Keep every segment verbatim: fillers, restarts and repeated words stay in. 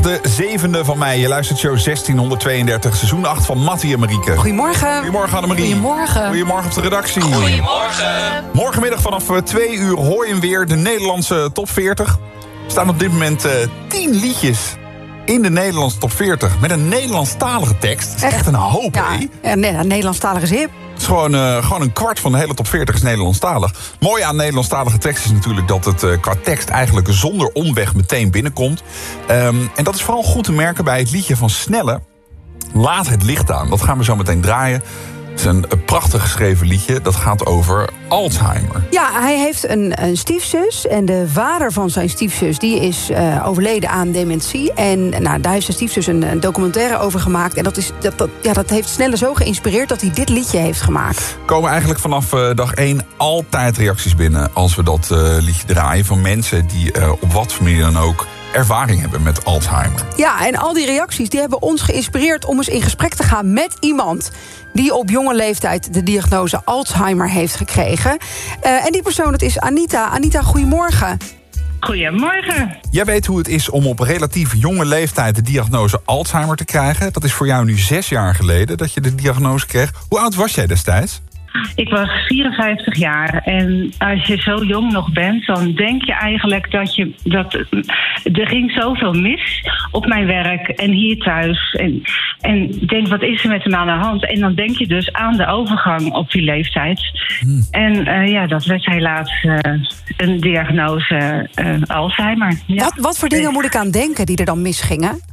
De zevende van mei, je luistert show zestienhonderdtweeëndertig, seizoen acht van Mattie en Marieke. Goedemorgen. Goedemorgen Annemarie. Goedemorgen. Goedemorgen op de redactie. Goedemorgen. Morgenmiddag vanaf twee uur hoor je hem weer, de Nederlandse top veertig. Er staan op dit moment uh, tien liedjes in de Nederlandse top veertig met een Nederlandstalige tekst. Dat is echt, echt een hoop, ja, hè? Nee, een Nederlandstalig is hip. Het is gewoon, uh, gewoon een kwart van de hele top veertig is Nederlandstalig. Mooi aan Nederlandstalige tekst is natuurlijk dat het uh, qua tekst eigenlijk zonder omweg meteen binnenkomt. Um, en dat is vooral goed te merken bij het liedje van Snelle, Laat het licht aan. Dat gaan we zo meteen draaien. Het is een, een prachtig geschreven liedje. Dat gaat over Alzheimer. Ja, hij heeft een, een stiefzus. En de vader van zijn stiefzus die is uh, overleden aan dementie. En nou, daar heeft zijn stiefzus een, een documentaire over gemaakt. En dat, is, dat, dat, ja, dat heeft Snelle zo geïnspireerd dat hij dit liedje heeft gemaakt. Er komen eigenlijk vanaf uh, dag één altijd reacties binnen als we dat uh, liedje draaien. Van mensen die uh, op wat voor manier dan ook ervaring hebben met Alzheimer. Ja, en al die reacties die hebben ons geïnspireerd om eens in gesprek te gaan met iemand die op jonge leeftijd de diagnose Alzheimer heeft gekregen. Uh, en die persoon, dat is Anita. Anita, goedemorgen. Goedemorgen. Jij weet hoe het is om op relatief jonge leeftijd de diagnose Alzheimer te krijgen. Dat is voor jou nu zes jaar geleden dat je de diagnose kreeg. Hoe oud was jij destijds? Ik was vierenvijftig jaar en als je zo jong nog bent, dan denk je eigenlijk dat je dat er ging zoveel mis op mijn werk en hier thuis. En, en denk, wat is er met hem aan de hand? En dan denk je dus aan de overgang op die leeftijd. Hmm. En uh, ja, dat werd helaas uh, een diagnose uh, Alzheimer. Ja. Wat, wat voor dingen moet ik aan denken die er dan misgingen?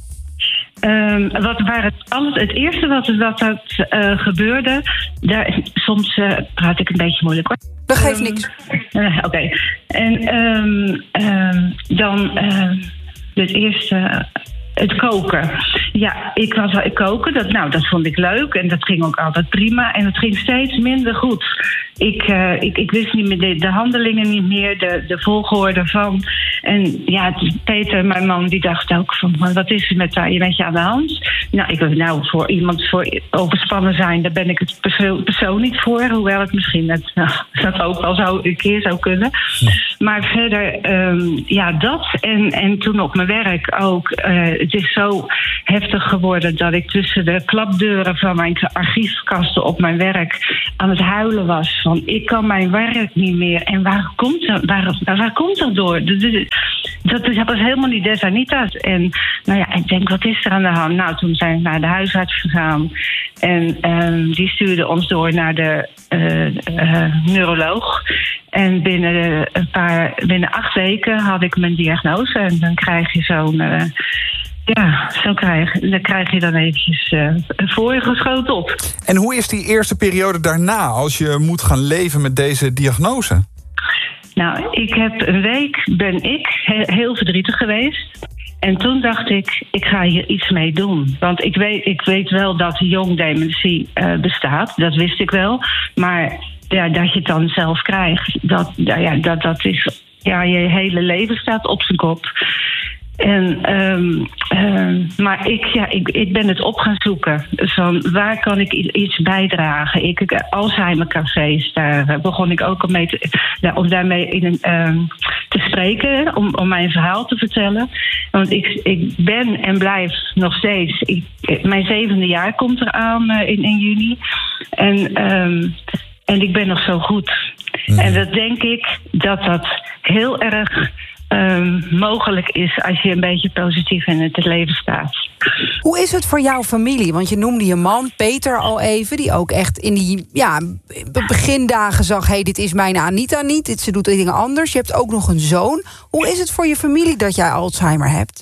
Um, wat, waar het, alles, het eerste wat, wat dat, uh, gebeurde, daar, soms uh, praat ik een beetje moeilijk hoor. Dat geeft um, niks. Uh, Oké. Okay. En um, um, dan uh, het eerste, uh, het koken. Ja, ik was wel koken, dat, nou, dat vond ik leuk en dat ging ook altijd prima. En het ging steeds minder goed. Ik, uh, ik, ik wist niet meer de, de handelingen niet meer, de, de volgorde van. En ja, Peter, mijn man, die dacht ook van, wat is er met, uh, met je aan de hand? Nou, ik nou, voor iemand voor overspannen zijn, daar ben ik het persoon, persoon niet voor. Hoewel het misschien het, nou, dat ook wel zou, een keer zou kunnen. Ja. Maar verder, um, ja, dat. En, en toen op mijn werk ook. Uh, het is zo heftig geworden dat ik tussen de klapdeuren van mijn archiefkasten op mijn werk aan het huilen was. Van, ik kan mijn werk niet meer. En waar komt dat, waar, waar komt dat door? Dat, dat was helemaal niet des Anita's. En nou ja, ik denk, wat is er aan de hand? Nou, toen zijn we naar de huisarts gegaan. En um, die stuurde ons door naar de uh, uh, neuroloog. En binnen een paar, binnen acht weken had ik mijn diagnose. En dan krijg je zo'n... Uh, Ja, zo krijg, dan krijg je dan eventjes uh, voor je geschoten op. En hoe is die eerste periode daarna, als je moet gaan leven met deze diagnose? Nou, ik heb een week, ben ik he- heel verdrietig geweest. En toen dacht ik, ik ga hier iets mee doen. Want ik weet, ik weet wel dat jongdementie uh, bestaat, dat wist ik wel. Maar ja, dat je het dan zelf krijgt, dat, ja, dat, dat is... Ja, je hele leven staat op zijn kop. En, um, um, maar ik, ja, ik, ik ben het op gaan zoeken. Van waar kan ik iets bijdragen? Ik, Alzheimercafés, daar begon ik ook al mee te, ja, om daarmee in een, um, te spreken, om, om mijn verhaal te vertellen. Want ik, ik ben en blijf nog steeds. Ik, mijn zevende jaar komt eraan uh, in, in juni. En, um, en ik ben nog zo goed. Mm. En dat denk ik dat dat heel erg Um, mogelijk is als je een beetje positief in het leven staat. Hoe is het voor jouw familie? Want je noemde je man, Peter, al even, die ook echt in die ja, begindagen zag, hey, dit is mijn Anita niet, dit, ze doet dingen anders. Je hebt ook nog een zoon. Hoe is het voor je familie dat jij Alzheimer hebt?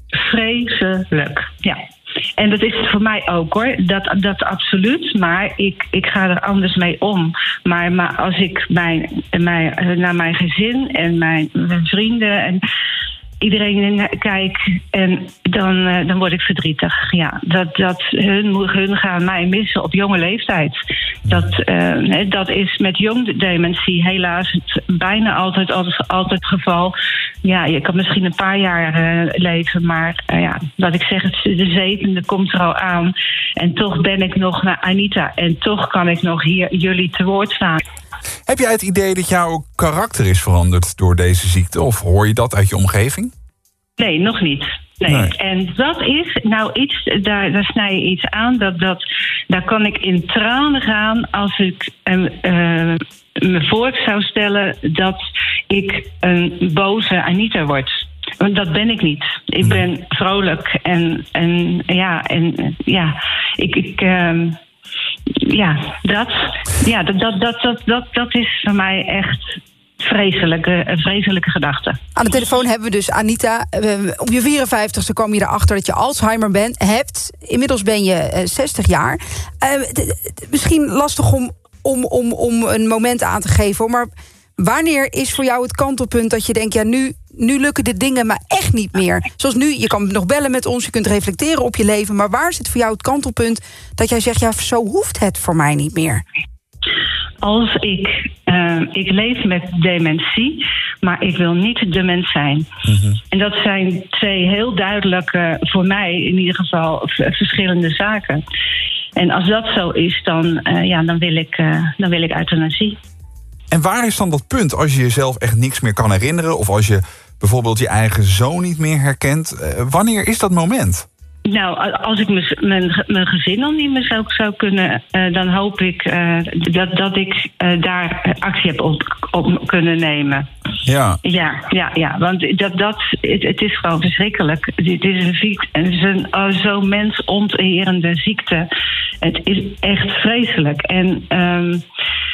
Vreselijk, ja. En dat is het voor mij ook hoor, dat, dat absoluut. Maar ik, ik ga er anders mee om. Maar, maar als ik mijn, mijn, naar mijn gezin en mijn, mijn vrienden en iedereen kijk, en dan, uh, dan word ik verdrietig. Ja, dat, dat hun, hun gaan mij missen op jonge leeftijd. Dat, uh, dat is met jongdementie helaas het bijna altijd, altijd, altijd het geval. Ja, je kan misschien een paar jaar uh, leven, maar uh, ja, wat ik zeg, het, de zevende komt er al aan. En toch ben ik nog naar Anita en toch kan ik nog hier jullie te woord staan. Heb jij het idee dat jouw karakter is veranderd door deze ziekte? Of hoor je dat uit je omgeving? Nee, nog niet. Nee. Nee. En dat is nou iets, daar, daar snij je iets aan, dat, dat, daar kan ik in tranen gaan als ik uh, uh, me voor zou stellen dat ik een boze Anita word. Want dat ben ik niet. Ik ben vrolijk en, en ja, en ja, ik. ik uh, ja, dat, ja dat, dat, dat, dat, dat, dat is voor mij echt vreselijke, een vreselijke gedachte. Aan de telefoon hebben we dus Anita. Uh, op je vierenvijftigste kwam je erachter dat je Alzheimer bent, hebt. Inmiddels ben je uh, zestig jaar. Uh, d- d- misschien lastig om, om, om, om een moment aan te geven, maar wanneer is voor jou het kantelpunt dat je denkt, ja, nu, nu lukken de dingen maar echt niet meer? Zoals nu, je kan nog bellen met ons, je kunt reflecteren op je leven, maar waar zit voor jou het kantelpunt dat jij zegt, ja, zo hoeft het voor mij niet meer? Als ik, uh, ik leef met dementie, maar ik wil niet dement zijn. Mm-hmm. En dat zijn twee heel duidelijke, voor mij in ieder geval, v- verschillende zaken. En als dat zo is, dan, uh, ja, dan, wil ik, uh, dan wil ik euthanasie. En waar is dan dat punt als je jezelf echt niks meer kan herinneren, of als je bijvoorbeeld je eigen zoon niet meer herkent? Uh, wanneer is dat moment? Nou, als ik mijn, mijn gezin dan niet meer zou, zou kunnen, uh, dan hoop ik uh, dat, dat ik uh, daar actie heb op, op kunnen nemen. Ja. Ja, ja, ja, want dat, dat, het, het is gewoon verschrikkelijk. Dit is een ziekte, het is een oh, zo mensonterende ziekte. Het is echt vreselijk. En um,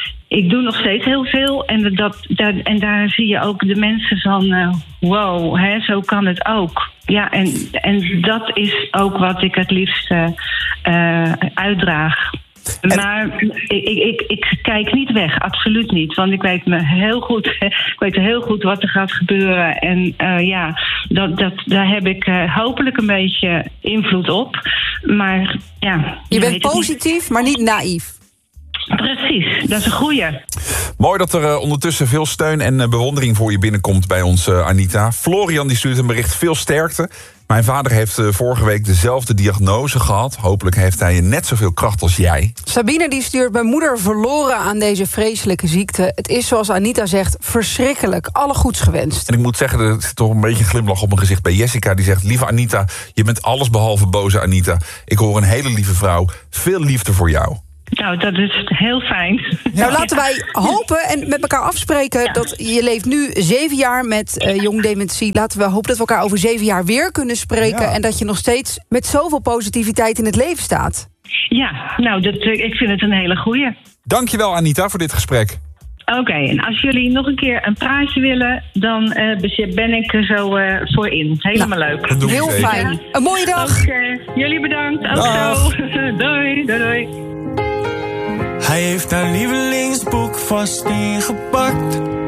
ik doe nog steeds heel veel. En, dat, dat, en daar zie je ook de mensen van, uh, wow, hè, zo kan het ook. Ja, en, en dat is ook wat ik het liefst uh, uh, uitdraag. En... Maar ik, ik, ik kijk niet weg, absoluut niet. Want ik weet me heel goed, ik weet heel goed wat er gaat gebeuren. En uh, ja, dat, dat, daar heb ik uh, hopelijk een beetje invloed op. Maar ja. Je bent positief, maar niet naïef. Precies, dat is een goeie. Mooi dat er uh, ondertussen veel steun en uh, bewondering voor je binnenkomt bij ons, uh, Anita. Florian die stuurt een bericht, veel sterkte. Mijn vader heeft uh, vorige week dezelfde diagnose gehad. Hopelijk heeft hij net zoveel kracht als jij. Sabine die stuurt, mijn moeder verloren aan deze vreselijke ziekte. Het is zoals Anita zegt, verschrikkelijk. Alle goeds gewenst. En ik moet zeggen, er zit toch een beetje een glimlach op mijn gezicht bij Jessica. Die zegt, lieve Anita, je bent alles behalve boze Anita. Ik hoor een hele lieve vrouw. Veel liefde voor jou. Nou, dat is heel fijn. Nou, laten wij hopen en met elkaar afspreken ja. dat je leeft nu zeven jaar met uh, jong dementie. Laten we hopen dat we elkaar over zeven jaar weer kunnen spreken. Ja. En dat je nog steeds met zoveel positiviteit in het leven staat. Ja, nou, dat, ik vind het een hele goeie. Dankjewel, Anita, voor dit gesprek. Oké, okay, en als jullie nog een keer een praatje willen, dan uh, ben ik er zo uh, voor in. Helemaal nou, leuk. Heel fijn. Een mooie dag. Oké, okay. Jullie bedankt. Ook zo. Doei, doei, doei. Hij heeft haar lievelingsboek vast ingepakt.